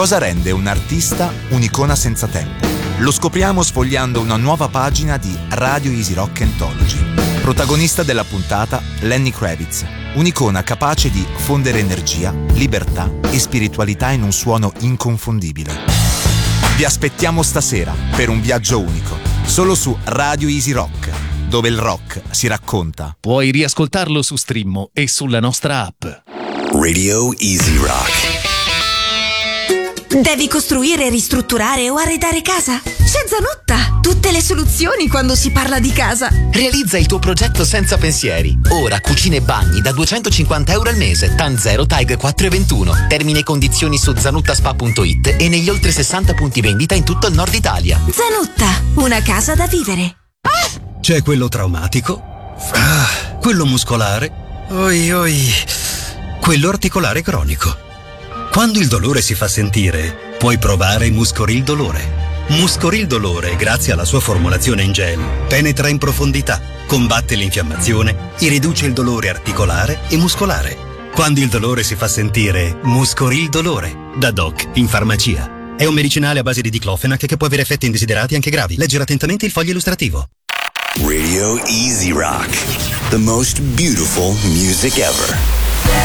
Cosa rende un artista un'icona senza tempo? Lo scopriamo sfogliando una nuova pagina di Radio Easy Rock Anthology. Protagonista della puntata, Lenny Kravitz, un'icona capace di fondere energia, libertà e spiritualità in un suono inconfondibile. Vi aspettiamo stasera per un viaggio unico, solo su Radio Easy Rock, dove il rock si racconta. Puoi riascoltarlo su Streammo e sulla nostra app. Radio Easy Rock. Devi costruire, ristrutturare o arredare casa? C'è Zanotta! Tutte le soluzioni quando si parla di casa. Realizza il tuo progetto senza pensieri. Ora cucine e bagni da €250 al mese. TAN 0 TAG 421. Termini e condizioni su zanuttaspa.it e negli oltre 60 punti vendita in tutto il nord Italia. Zanotta, una casa da vivere. C'è quello traumatico, quello muscolare, quello articolare cronico. Quando il dolore si fa sentire, puoi provare Muscoril Dolore. Muscoril Dolore, grazie alla sua formulazione in gel, penetra in profondità, combatte l'infiammazione e riduce il dolore articolare e muscolare. Quando il dolore si fa sentire, Muscoril Dolore, da Doc in farmacia. È un medicinale a base di diclofenac che può avere effetti indesiderati anche gravi. Leggere attentamente il foglio illustrativo. Radio Easy Rock. The most beautiful music ever.